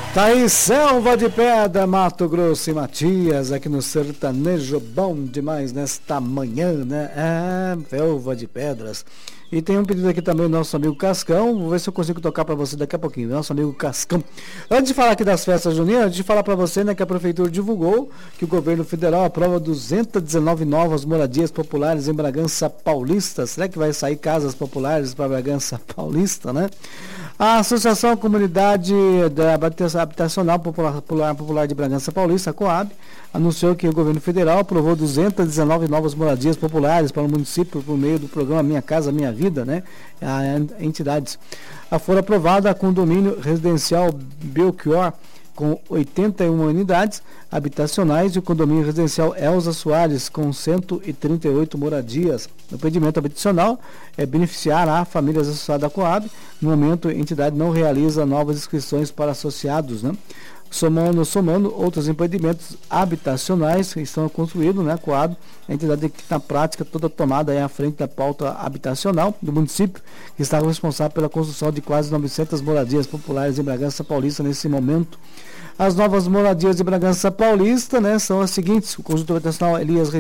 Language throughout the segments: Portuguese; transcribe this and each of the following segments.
Tá aí, Selva de Pedra, Mato Grosso e Matias, aqui no sertanejo bom demais nesta manhã, né? Selva de Pedras. E tem um pedido aqui também do nosso amigo Cascão. Vou ver se eu consigo tocar para você daqui a pouquinho. Nosso amigo Cascão. Antes de falar aqui das festas juninas, antes de falar para você, né, que a prefeitura divulgou que o governo federal aprova 219 novas moradias populares em Bragança Paulista. Será que vai sair casas populares para Bragança Paulista, né? A Associação Comunidade Habitacional Popular de Bragança Paulista, a Coab, anunciou que o governo federal aprovou 219 novas moradias populares para o município por meio do programa Minha Casa Minha Vida, né? Entidades. Foram aprovada a condomínio residencial Belchior, com 81 unidades habitacionais, e o condomínio residencial Elza Soares, com 138 moradias. O empreendimento habitacional beneficiará famílias associadas à Coab. No momento, a entidade não realiza novas inscrições para associados, né? Somando outros empreendimentos habitacionais que estão construídos, né? Coab, a entidade que na prática toda tomada aí à frente da pauta habitacional do município, que está responsável pela construção de quase 900 moradias populares em Bragança Paulista nesse momento. As novas moradias de Bragança Paulista, né, são as seguintes: o conjunto habitacional Elias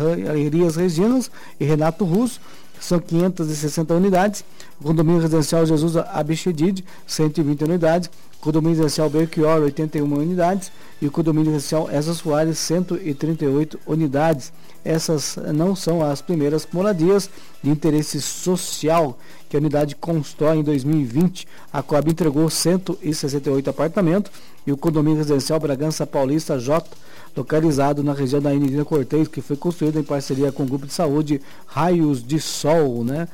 Reginas e Renato Russo, são 560 unidades. O condomínio residencial Jesus Abichedid, 120 unidades. O condomínio residencial Belchior, 81 unidades. E o condomínio residencial Elza Soares, 138 unidades. Essas não são as primeiras moradias de interesse social que a unidade constrói em 2020. A Coab entregou 168 apartamentos, e o condomínio residencial Bragança Paulista J, localizado na região da Avenida Cortez, que foi construído em parceria com o Grupo de Saúde Raios de Sol, né?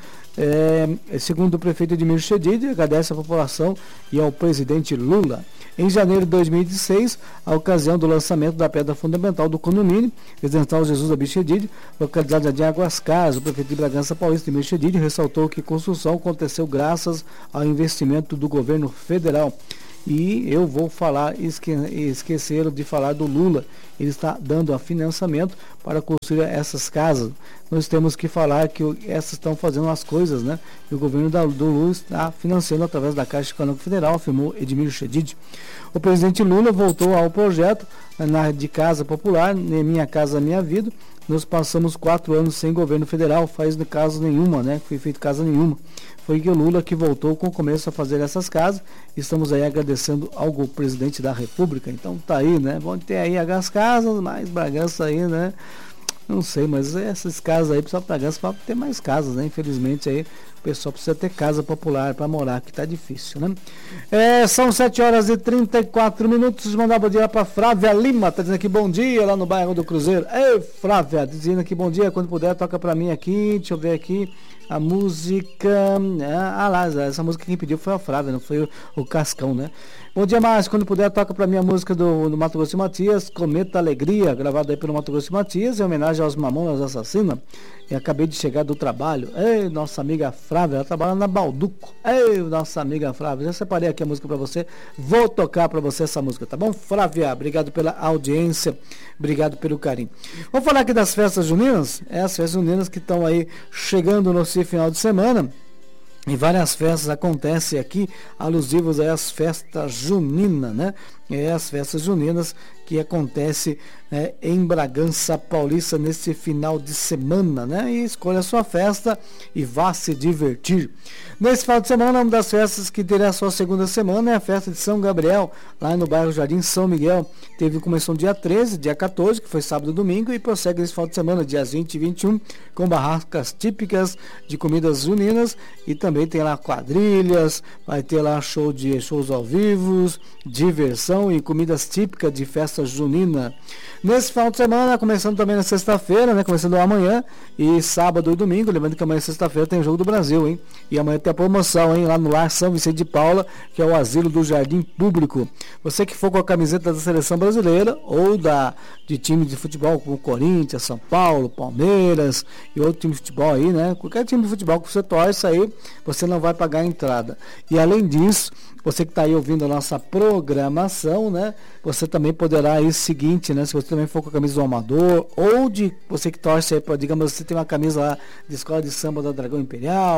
Segundo o prefeito Edmir Chedid, agradece à população e ao presidente Lula. Em janeiro de 2016, a ocasião do lançamento da pedra fundamental do condomínio residencial Jesus Abichedid, localizado em Águas Claras, o prefeito de Bragança Paulista, Edmir Chedid, ressaltou que a construção aconteceu graças ao investimento do governo federal. E eu vou falar, esqueceram de falar do Lula. Ele está dando financiamento para construir essas casas. Nós temos que falar que essas estão fazendo as coisas, né? E o governo do Lula está financiando através da Caixa Econômica Federal, afirmou Edmir Chedid. O presidente Lula voltou ao projeto de Casa Popular, Minha Casa Minha Vida. Nós passamos 4 anos sem governo federal, faz casa nenhuma, né? Foi feito casa nenhuma. Foi que o Lula que voltou com o começo a fazer essas casas. Estamos aí agradecendo ao presidente da República. Então tá aí, né? Vão ter aí as casas, mais Bragança aí, né? Não sei, mas essas casas aí, precisa Bragança para ter mais casas, né? Infelizmente aí o pessoal precisa ter casa popular para morar, que tá difícil, né? São 7h34. Mandar bom dia para Flávia Lima, tá dizendo aqui bom dia lá no bairro do Cruzeiro. Ei, Flávia, dizendo aqui bom dia, quando puder toca para mim aqui, deixa eu ver aqui a música. Essa música quem pediu foi a Flávia, não foi o Cascão, né? Bom dia, Márcio, quando puder toca para mim a música do Mato Grosso e Matias, Cometa Alegria, gravada aí pelo Mato Grosso e Matias, em homenagem aos Mamonas Assassinas. E acabei de chegar do trabalho. Ei, nossa amiga Flávia, ela trabalha na Balduco. Ei, nossa amiga Flávia, já separei aqui a música para você. Vou tocar para você essa música, tá bom? Flávia, obrigado pela audiência, obrigado pelo carinho. Vamos falar aqui das festas juninas? As festas juninas que estão aí chegando no final de semana. E várias festas acontecem aqui, alusivas às festas juninas, né? As festas juninas que acontecem em Bragança Paulista nesse final de semana, né? E escolha a sua festa e vá se divertir. Nesse final de semana, uma das festas que terá a sua segunda semana é a festa de São Gabriel, lá no bairro Jardim São Miguel. Começou no dia 13, dia 14, que foi sábado e domingo, e prossegue nesse final de semana, dias 20 e 21, com barracas típicas de comidas juninas, e também tem lá quadrilhas, vai ter lá shows ao vivo, diversão e comidas típicas de festa junina. Nesse final de semana, começando também na sexta-feira, né? Começando amanhã e sábado e domingo, lembrando que amanhã sexta-feira tem o Jogo do Brasil, hein? E amanhã tem a promoção, hein? Lá no Lar São Vicente de Paula, que é o asilo do Jardim Público. Você que for com a camiseta da Seleção Brasileira ou de time de futebol como Corinthians, São Paulo, Palmeiras e outro time de futebol aí, né? Qualquer time de futebol que você torce aí, você não vai pagar a entrada. E além disso, você que está aí ouvindo a nossa programação, né? Você também poderá aí o seguinte, né? Se você também for com a camisa do Amador, ou de você que torce aí, digamos, você tem uma camisa lá de Escola de Samba da Dragão Imperial,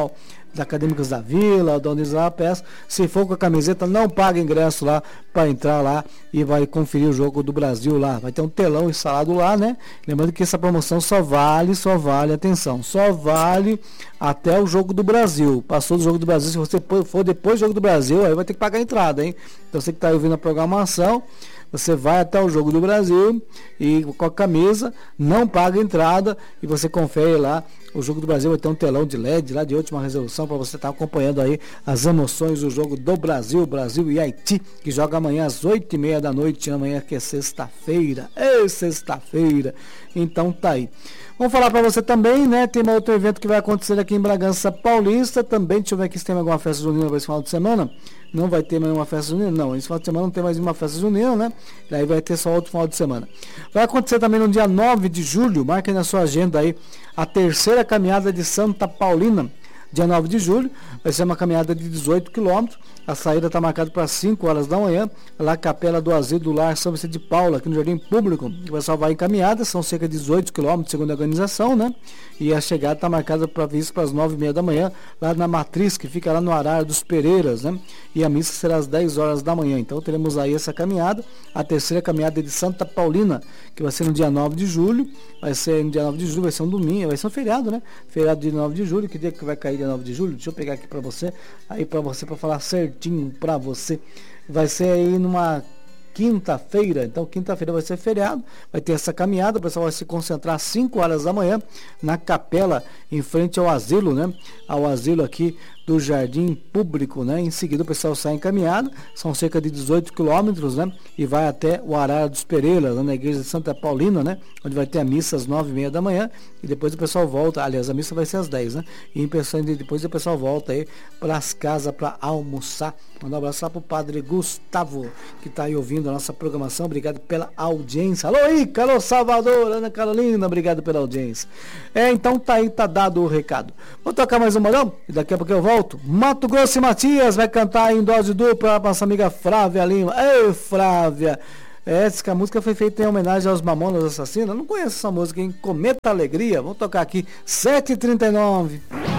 da Acadêmicos da Vila, da Unisar PS. Se for com a camiseta, não paga ingresso lá para entrar lá e vai conferir o jogo do Brasil lá. Vai ter um telão instalado lá, né? Lembrando que essa promoção só vale, atenção, só vale até o jogo do Brasil. Passou do jogo do Brasil, se você for depois do jogo do Brasil, aí vai ter que pagar a entrada, hein? Então você que está ouvindo a programação, você vai até o jogo do Brasil e com a camisa, não paga a entrada e você confere lá. O jogo do Brasil vai ter um telão de LED lá de última resolução para você estar acompanhando aí as emoções do jogo do Brasil, Brasil e Haiti, que joga amanhã às 8h30 da noite, amanhã que é sexta-feira. Sexta-feira. Então tá aí. Vamos falar para você também, né? Tem um outro evento que vai acontecer aqui em Bragança Paulista também. Deixa eu ver aqui se tem alguma festa junina para esse final de semana. Não vai ter mais uma festa junina, não. Esse final de semana não tem mais uma festa junina, né? Daí vai ter só outro final de semana. Vai acontecer também no dia 9 de julho, marquem na sua agenda aí, a terceira caminhada de Santa Paulina. Dia 9 de julho, vai ser uma caminhada de 18 quilômetros. A saída está marcada para 5 horas da manhã, lá Capela do Asilo do Lar São Vicente de Paula, aqui no Jardim Público. O pessoal vai em caminhada, são cerca de 18 quilômetros, segundo a organização, né? E a chegada está marcada para isso para as 9h30 da manhã, lá na Matriz, que fica lá no Arara dos Pereiras, né? E a missa será às 10 horas da manhã. Então teremos aí essa caminhada, a terceira caminhada de Santa Paulina, que vai ser no dia 9 de julho. Vai ser no dia 9 de julho, vai ser um domingo, vai ser um feriado, né? Feriado de 9 de julho, que dia que vai cair dia 9 de julho? Deixa eu pegar aqui para você, para falar certinho para você. Vai ser aí numa quinta-feira, então quinta-feira vai ser feriado, vai ter essa caminhada, o pessoal vai se concentrar às 5 horas da manhã na capela, em frente ao asilo, né? Ao asilo aqui do Jardim Público, né? Em seguida o pessoal sai em caminhada, são cerca de 18 quilômetros, né? E vai até o Arara dos Pereiras, lá na igreja de Santa Paulina, né? Onde vai ter a missa às 9h30 da manhã e depois o pessoal volta, aliás, a missa vai ser às 10, né? E depois o pessoal volta aí para as casas para almoçar. Mandar um abraço lá pro Padre Gustavo, que está aí ouvindo a nossa programação. Obrigado pela audiência. Alô, Ica, alô, Salvador, Ana Carolina, obrigado pela audiência. Então tá aí, tá dado o recado. Vou tocar mais um modão e daqui a pouco eu volto. Mato Grosso e Matias vai cantar em dose dupla para nossa amiga Flávia Lima. Ei, Flávia! Diz que a música foi feita em homenagem aos Mamonas Assassinos. Eu não conheço essa música, hein? Cometa Alegria. Vamos tocar aqui, 7h39.